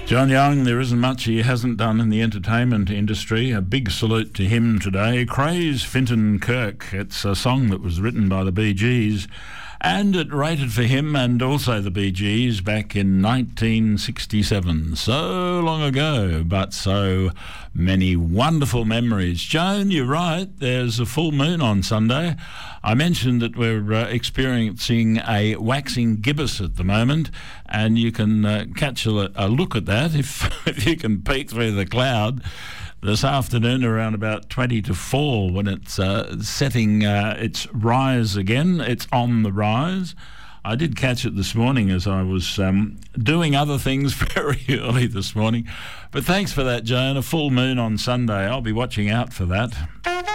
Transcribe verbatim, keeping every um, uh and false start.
John Young, there isn't much he hasn't done in the entertainment industry. A big salute to him today. Craze Finton Kirk. It's a song that was written by the Bee Gees, and it rated for him and also the Bee Gees back in nineteen sixty-seven. So long ago, but so many wonderful memories. Joan, you're right, there's a full moon on Sunday. I mentioned that we're uh, experiencing a waxing gibbous at the moment, and you can uh, catch a, a look at that if, if you can peek through the cloud. This afternoon around about twenty to four when it's uh, setting uh, its rise again. It's on the rise. I did catch it this morning as I was um, doing other things very early this morning. But thanks for that, Joan. A full moon on Sunday. I'll be watching out for that.